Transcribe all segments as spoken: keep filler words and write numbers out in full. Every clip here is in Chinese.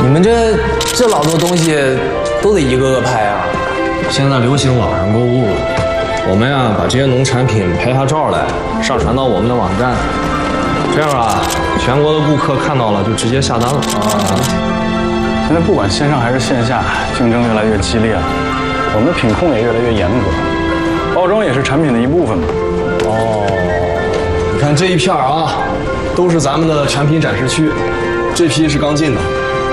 你们这这老多东西都得一个个拍啊！ 现在流行网上购物了，我们呀把这些农产品拍下照来，上传到我们的网站，这样啊，全国的顾客看到了就直接下单了啊。 现在不管线上还是线下，竞争越来越激烈了，我们的品控也越来越严格，包装也是产品的一部分嘛。 哦，你看这一片啊，都是咱们的产品展示区，这批是刚进的。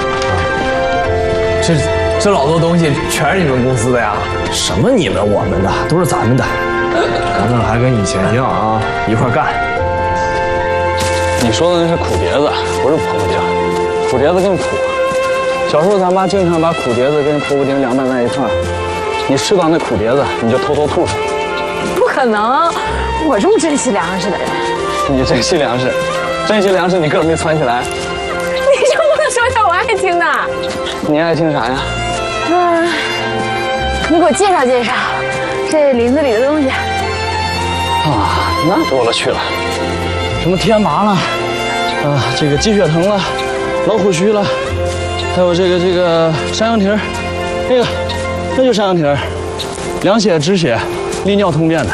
这这老多东西全是你们公司的呀？ 什么你们我们的，都是咱们的，咱们还跟以前一样啊，一块干。 你说的那是苦碟子，不是婆婆丁。苦碟子更苦。小时候咱妈经常把苦碟子跟婆婆丁凉拌在一块儿，你吃到那苦碟子，你就偷偷吐出来。 不可能，我这么珍惜粮食的人。 你珍惜粮食，珍惜粮食，你个儿没窜起来。 你就不能说点我爱听的？ 你爱听啥呀？ 嗯，你给我介绍介绍这林子里的东西。 啊，那多了去了，什么天麻了，啊，这个鸡血藤了，老虎须了，还有这个这个山羊蹄儿，那个那就山羊蹄儿，凉血止血，利尿通便的。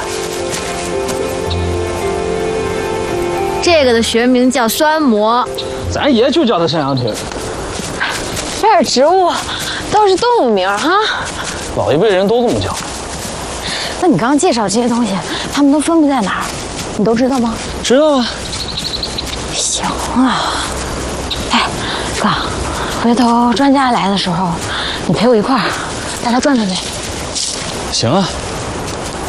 这个的学名叫酸蘑， 咱爷就叫它山羊蹄儿。 这是植物，都是动物名哈。 老一辈人都这么叫。 那你刚刚介绍这些东西，他们都分布在哪儿？你都知道吗？ 知道啊。 行啊。哎，哥，回头专家来的时候，你陪我一块儿带他转转呗。 行啊。